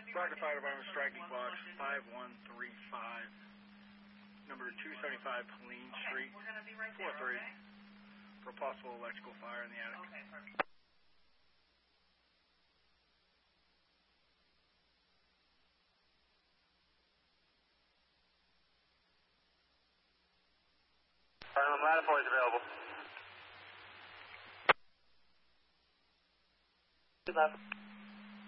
Roger Fire Department, striking box 5135, number 275 Helene Street, 4-3, for a possible electrical fire in the attic. Okay, perfect. Manifold is available. Good luck.